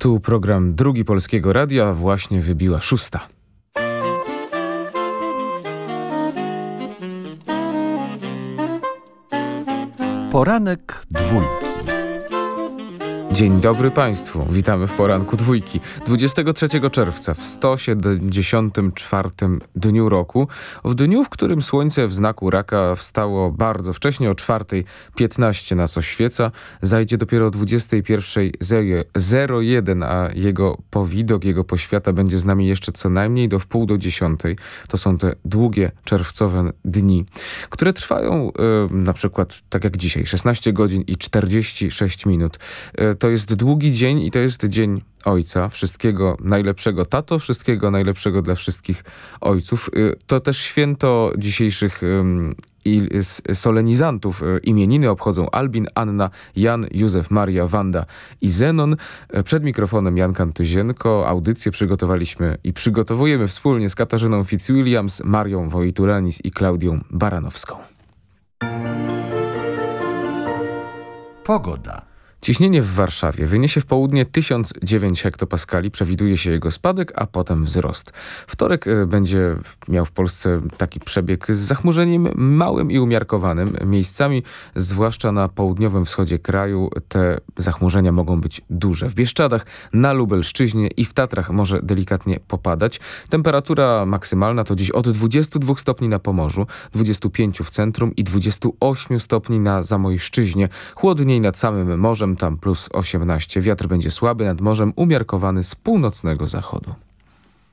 Tu program Drugi Polskiego Radia, właśnie wybiła 6. Poranek Dwójki. Dzień dobry Państwu, witamy w poranku Dwójki. 23 czerwca w 174 dniu roku, w dniu, w którym słońce w znaku raka wstało bardzo wcześnie, o 4:15 nas oświeca, zajdzie dopiero o 21:01, a jego powidok, jego poświata będzie z nami jeszcze co najmniej do wpół do 10. To są te długie czerwcowe dni, które trwają na przykład tak jak dzisiaj, 16 godzin i 46 minut. To jest długi dzień i to jest Dzień Ojca. Wszystkiego najlepszego, tato, wszystkiego najlepszego dla wszystkich ojców. To też święto dzisiejszych solenizantów. Imieniny obchodzą Albin, Anna, Jan, Józef, Maria, Wanda i Zenon. Przed mikrofonem Jan Kantyzienko. Audycję przygotowaliśmy i przygotowujemy wspólnie z Katarzyną Fitzwilliams, Marią Wojtulanis i Klaudią Baranowską. Pogoda. Ciśnienie w Warszawie wyniesie w południe 1009 hektopaskali, przewiduje się jego spadek, a potem wzrost. Wtorek będzie miał w Polsce taki przebieg z zachmurzeniem małym i umiarkowanym. Miejscami, zwłaszcza na południowym wschodzie kraju, te zachmurzenia mogą być duże. W Bieszczadach, na Lubelszczyźnie i w Tatrach może delikatnie popadać. Temperatura maksymalna to dziś od 22 stopni na Pomorzu, 25 w centrum i 28 stopni na Zamojszczyźnie. Chłodniej nad samym morzem, tam plus 18. Wiatr będzie słaby, nad morzem umiarkowany z północnego zachodu.